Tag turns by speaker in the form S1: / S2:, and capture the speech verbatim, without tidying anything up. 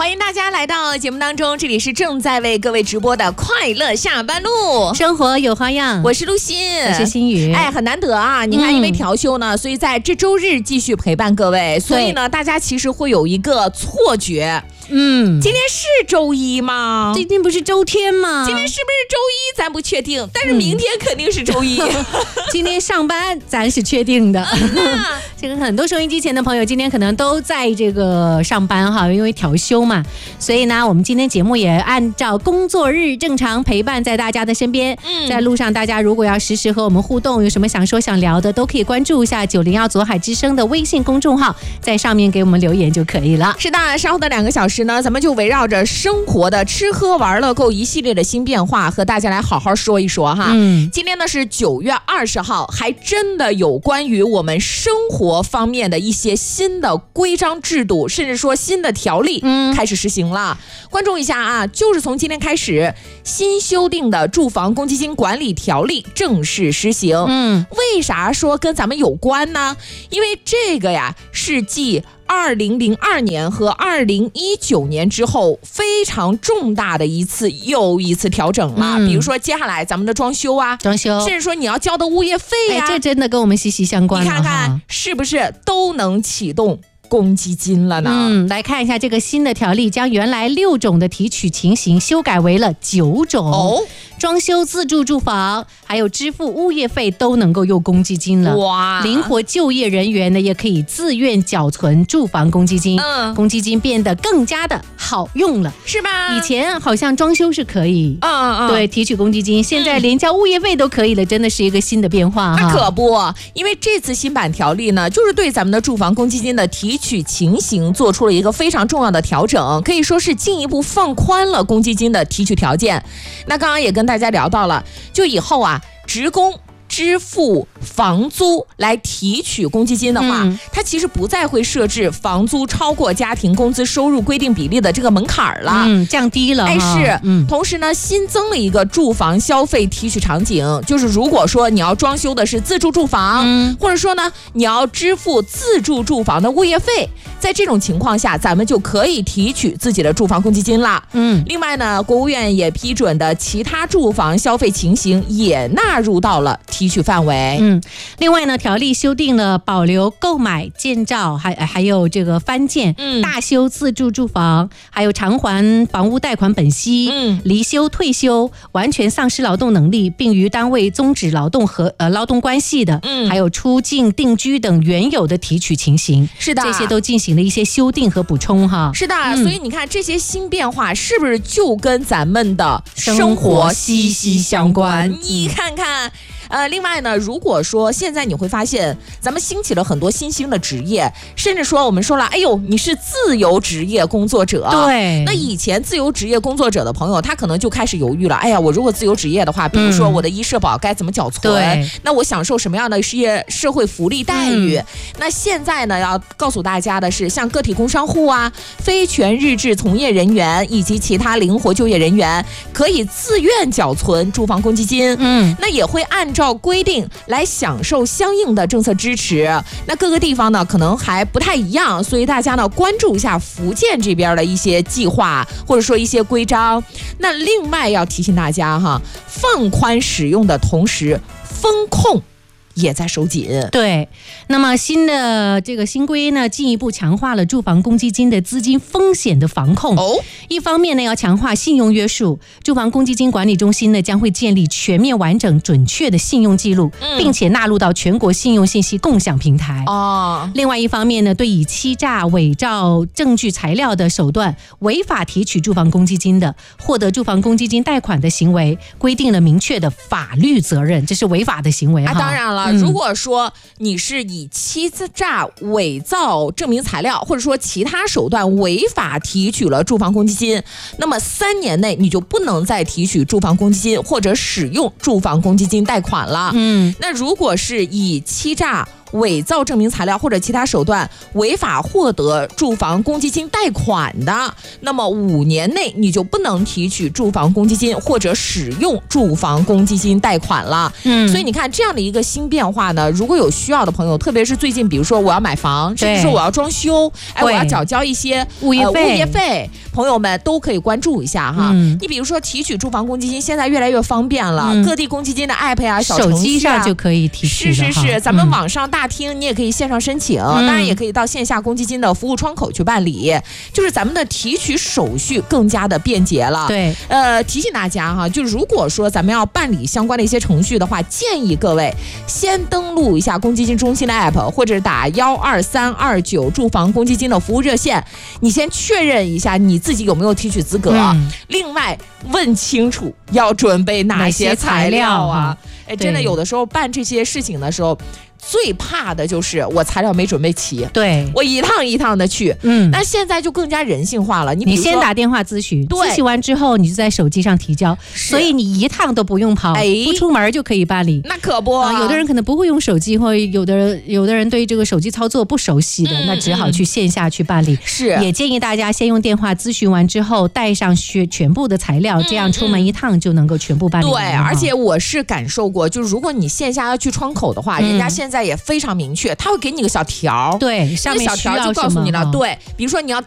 S1: 欢迎大家来到节目当中，这里是正在为各位直播的快乐下班路，
S2: 生活有花样。
S1: 我是陆欣，
S2: 我是心雨。
S1: 哎，很难得啊！你看，因为调休呢，嗯、所以在这周日继续陪伴各位。所以呢，大家其实会有一个错觉。嗯，今天是周一吗？
S2: 今天不是周天吗？
S1: 今天是不是周一？咱不确定，但是明天肯定是周一。嗯、
S2: 今天上班咱是确定的。嗯、这个很多收音机前的朋友今天可能都在这个上班哈，因为调休嘛，所以呢，我们今天节目也按照工作日正常陪伴在大家的身边。嗯，在路上大家如果要实时和我们互动，有什么想说想聊的，都可以关注一下九零幺左海之声的微信公众号，在上面给我们留言就可以了。
S1: 是的，稍后的两个小时呢，咱们就围绕着生活的吃喝玩乐购一系列的新变化，和大家来好好说一说哈。嗯，今天呢是九月二十号，还真的有关于我们生活方面的一些新的规章制度，甚至说新的条例开始实行了。嗯、关注一下啊，就是从今天开始，新修订的住房公积金管理条例正式施行。嗯，为啥说跟咱们有关呢？因为这个呀是继二零零二年和二零一九年之后非常重大的一次又一次调整了。嗯、比如说接下来咱们的装修啊，
S2: 装修，
S1: 甚至说你要交的物业费呀、啊
S2: 哎，这真的跟我们息息相关了。
S1: 你看看是不是都能启动公积金了呢？
S2: 嗯，来看一下这个新的条例，将原来六种的提取情形修改为了九种。哦，装修自住住房还有支付物业费都能够用公积金了。哇！灵活就业人员呢也可以自愿缴存住房公积金。嗯，公积金变得更加的好用了，
S1: 是吧？
S2: 以前好像装修是可以，嗯嗯，对，提取公积金，现在连交物业费都可以了，真的是一个新的变化哈。
S1: 那可不，因为这次新版条例呢，就是对咱们的住房公积金的提取情形做出了一个非常重要的调整，可以说是进一步放宽了公积金的提取条件。那刚刚也跟大家聊到了，就以后啊，职工支付房租来提取公积金的话，嗯、它其实不再会设置房租超过家庭工资收入规定比例的这个门槛了，
S2: 嗯，降低了。
S1: 哎，是，嗯，同时呢，新增了一个住房消费提取场景，就是如果说你要装修的是自住住房，嗯、或者说呢，你要支付自住住房的物业费，在这种情况下，咱们就可以提取自己的住房公积金了。嗯，另外呢，国务院也批准的其他住房消费情形也纳入到了提取范围。
S2: 嗯，另外呢，条例修订了保留购买、建造，还还有这个翻建、嗯、大修自住住房，还有偿还房屋贷款本息、嗯、离休、退休、完全丧失劳动能力，并于单位终止劳动和呃劳动关系的，嗯、还有出境定居等原有的提取情形。
S1: 是的，
S2: 这些都进行了一些修订和补充哈。
S1: 是的，嗯、所以你看这些新变化是不是就跟咱们的生活息息相关？你看看。呃，另外呢，如果说现在你会发现，咱们兴起了很多新兴的职业，甚至说我们说了，哎呦，你是自由职业工作者。
S2: 对。
S1: 那以前自由职业工作者的朋友，他可能就开始犹豫了。哎呀，我如果自由职业的话，比如说我的医社保该怎么缴存？对。那我享受什么样的事业社会福利待遇？嗯、那现在呢，要告诉大家的是，像个体工商户啊、非全日制从业人员以及其他灵活就业人员，可以自愿缴存住房公积金。嗯。那也会按照照规定来享受相应的政策支持。那各个地方呢可能还不太一样，所以大家呢关注一下福建这边的一些计划或者说一些规章。那另外要提醒大家哈，放宽使用的同时，风控也在收紧。
S2: 对，那么新的这个新规呢，进一步强化了住房公积金的资金风险的防控。哦，一方面呢，要强化信用约束，住房公积金管理中心呢将会建立全面、完整、准确的信用记录，嗯、并且纳入到全国信用信息共享平台。哦，另外一方面呢，对以欺诈、伪造证据材料的手段违法提取住房公积金的，获得住房公积金贷款的行为，规定了明确的法律责任，这是违法的行为哈。
S1: 啊，当然了。嗯、如果说你是以欺诈、伪造证明材料，或者说其他手段违法提取了住房公积金，那么三年内你就不能再提取住房公积金或者使用住房公积金贷款了。嗯，那如果是以欺诈、伪造证明材料或者其他手段违法获得住房公积金贷款的，那么五年内你就不能提取住房公积金或者使用住房公积金贷款了。嗯，所以你看这样的一个新变化呢，如果有需要的朋友，特别是最近比如说我要买房，甚至说我要装修，哎，我要缴交一些
S2: 物业费、呃、
S1: 物业费， 朋友们都可以关注一下哈。嗯、你比如说提取住房公积金，现在越来越方便了，嗯、各地公积金的 app 呀、啊、小程序啊，
S2: 手机上就可以提取。
S1: 是是是，咱们网上大厅你也可以线上申请，嗯、当然也可以到线下公积金的服务窗口去办理，就是咱们的提取手续更加的便捷了。
S2: 对，
S1: 呃，提醒大家哈，就如果说咱们要办理相关的一些程序的话，建议各位先登录一下公积金中心的 app， 或者打幺二三二九住房公积金的服务热线，你先确认一下你自己有没有提取资格。嗯、另外问清楚要准备哪些材料啊？哎，真的有的时候办这些事情的时候，最怕的就是我材料没准备齐，
S2: 对，
S1: 我一趟一趟的去，嗯，那现在就更加人性化了。你
S2: 你先打电话咨询，咨询完之后你就在手机上提交，所以你一趟都不用跑，哎、不出门就可以办理。
S1: 那可不、啊
S2: 呃，有的人可能不会用手机，或有的有的人对这个手机操作不熟悉的，嗯、那只好去线下去办理。
S1: 是，
S2: 也建议大家先用电话咨询完之后，带上全全部的材料，嗯、这样出门一趟就能够全部办理。
S1: 对，而且我是感受过，就如果你线下要去窗口的话，嗯、人家现在也非常明确，他会给你个小条，
S2: 对，上面
S1: 小条就告诉你了，对，比如说你要